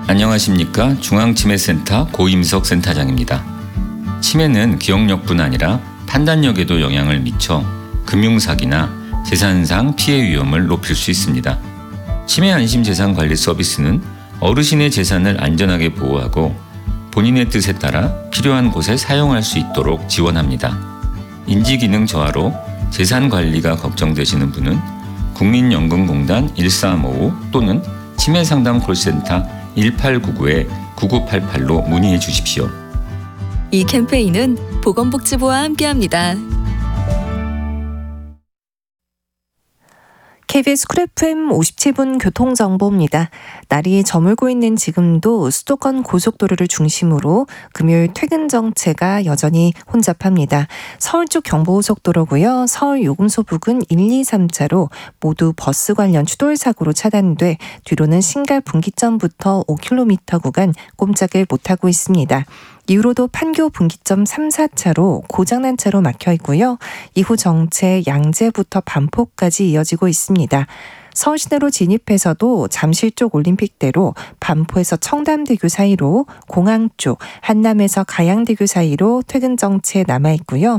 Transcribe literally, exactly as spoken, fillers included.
안녕하십니까. 중앙치매센터 고임석 센터장입니다. 치매는 기억력뿐 아니라 판단력에도 영향을 미쳐 금융사기나 재산상 피해 위험을 높일 수 있습니다. 치매 안심 재산 관리 서비스는 어르신의 재산을 안전하게 보호하고 본인의 뜻에 따라 필요한 곳에 사용할 수 있도록 지원합니다. 인지기능 저하로 재산 관리가 걱정되시는 분은 국민연금공단 일삼오오 또는 치매상담 콜센터 일팔구구 구구팔팔로 문의해 주십시오. 이 캠페인은 보건복지부와 함께합니다. 케이비에스 쿨 에프엠 오십칠 분 교통정보입니다. 날이 저물고 있는 지금도 수도권 고속도로를 중심으로 금요일 퇴근 정체가 여전히 혼잡합니다. 서울 쪽 경부고속도로고요. 서울 요금소 부근 일, 이, 삼 차로 모두 버스 관련 추돌 사고로 차단돼 뒤로는 신갈 분기점부터 오 킬로미터 구간 꼼짝을 못하고 있습니다. 이후로도 판교 분기점 삼, 사 차로 고장난 차로 막혀 있고요. 이후 정체 양재부터 반포까지 이어지고 있습니다. 서울 시내로 진입해서도 잠실 쪽 올림픽대로 반포에서 청담대교 사이로 공항 쪽, 한남에서 가양대교 사이로 퇴근 정체 남아 있고요.